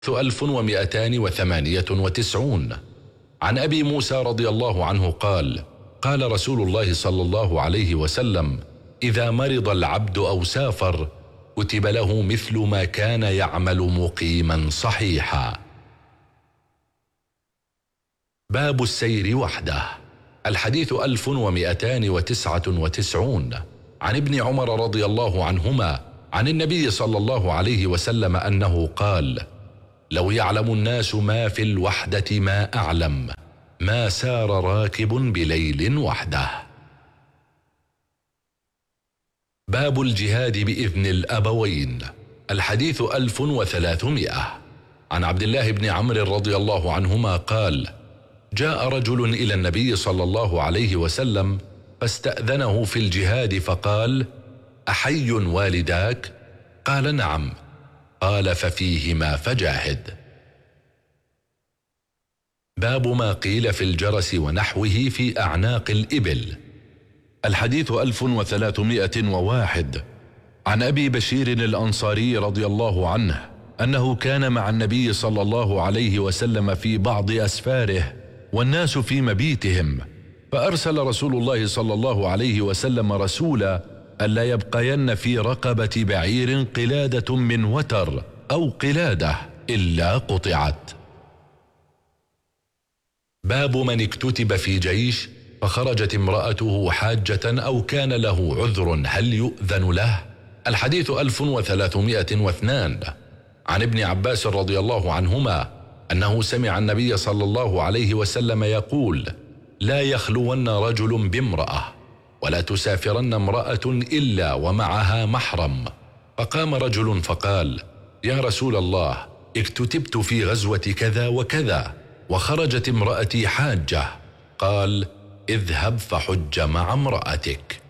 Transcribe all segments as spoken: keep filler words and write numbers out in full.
ألف ومئتان وثمانية وتسعون. عن أبي موسى رضي الله عنه قال: قال رسول الله صلى الله عليه وسلم: إذا مرض العبد أو سافر كتب له مثل ما كان يعمل مقيما صحيحا. باب السير وحده. الحديث ألف ومئتان وتسعة وتسعون. عن ابن عمر رضي الله عنهما عن النبي صلى الله عليه وسلم أنه قال: لو يعلم الناس ما في الوحدة ما أعلم ما سار راكب بليل وحده. باب الجهاد بإذن الأبوين. الحديث ألف وثلاثمائة. عن عبد الله بن عمرو رضي الله عنهما قال: جاء رجل إلى النبي صلى الله عليه وسلم فاستأذنه في الجهاد فقال: أحي والداك؟ قال: نعم. قال: ففيهما فجاهد. باب ما قيل في الجرس ونحوه في أعناق الإبل. الحديث ألف وثلاثمائة وواحد. عن أبي بشير الأنصاري رضي الله عنه أنه كان مع النبي صلى الله عليه وسلم في بعض أسفاره والناس في مبيتهم، فأرسل رسول الله صلى الله عليه وسلم رسولا ألا يبقين في رقبة بعير قلادة من وتر أو قلادة إلا قطعت. باب من اكتتب في جيش فخرجت امرأته حاجة أو كان له عذر هل يؤذن له؟ الحديث ألف وثلاثمائة واثنان. عن ابن عباس رضي الله عنهما أنه سمع النبي صلى الله عليه وسلم يقول: لا يخلون رجل بامرأة ولا تسافرن امرأة إلا ومعها محرم. فقام رجل فقال: يا رسول الله، اكتتبت في غزوة كذا وكذا وخرجت امرأتي حاجة. قال: اذهب فحج مع امرأتك.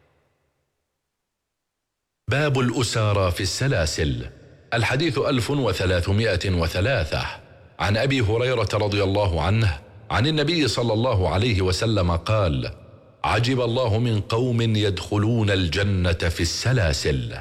باب الأسارى في السلاسل. الحديث ألف وثلاثمائة وثلاثة. عن أبي هريرة رضي الله عنه عن النبي صلى الله عليه وسلم قال: عجب الله من قوم يدخلون الجنة في السلاسل.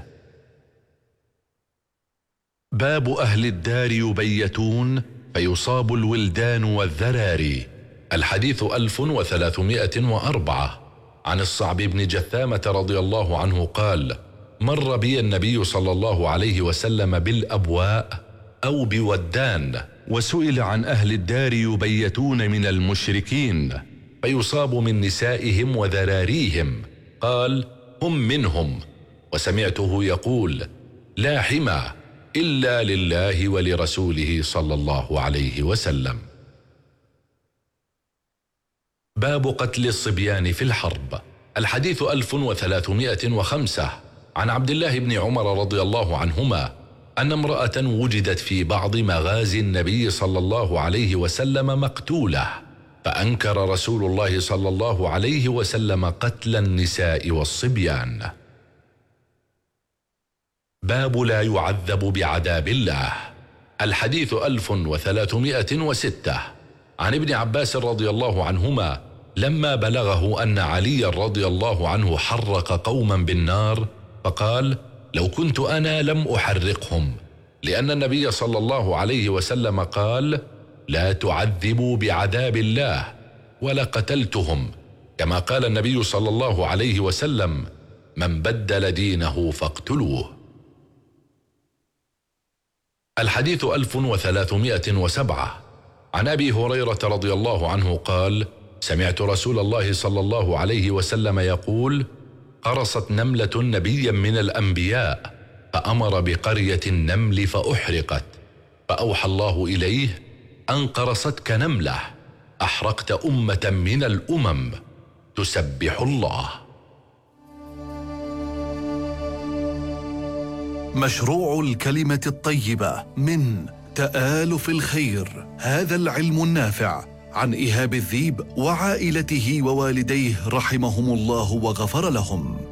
باب أهل الدار يبيتون فيصاب الولدان والذراري. الحديث ألف وثلاثمائة وأربعة. عن الصعب بن جثامة رضي الله عنه قال: مر بي النبي صلى الله عليه وسلم بالأبواء أو بودان، وسئل عن أهل الدار يبيتون من المشركين فيصاب من نسائهم وذراريهم، قال: هم منهم. وسمعته يقول: لا حمى إلا لله ولرسوله صلى الله عليه وسلم. باب قتل الصبيان في الحرب. الحديث ألف وثلاثمائة وخمسة. عن عبد الله بن عمر رضي الله عنهما أن امرأة وجدت في بعض مغازي النبي صلى الله عليه وسلم مقتولة، فأنكر رسول الله صلى الله عليه وسلم قتل النساء والصبيان. باب لا يعذب بعذاب الله. الحديث ألف وثلاثمائة وستة. عن ابن عباس رضي الله عنهما لما بلغه أن علي رضي الله عنه حرق قوما بالنار فقال: لو كنت أنا لم أحرقهم، لأن النبي صلى الله عليه وسلم قال: لا تعذبوا بعذاب الله، ولقتلتهم، كما قال النبي صلى الله عليه وسلم: من بدل دينه فاقتلوه. الحديث ألف وثلاثمائة وسبعة. عن أبي هريرة رضي الله عنه قال: سمعت رسول الله صلى الله عليه وسلم يقول: قرصت نملة نبيا من الأنبياء فأمر بقرية النمل فأحرقت، فأوحى الله إليه: أن قرصتك نملة أحرقت أمة من الأمم تسبح الله. مشروع الكلمة الطيبة من تآلف الخير، هذا العلم النافع، عن إيهاب الذيب وعائلته ووالديه رحمهم الله وغفر لهم.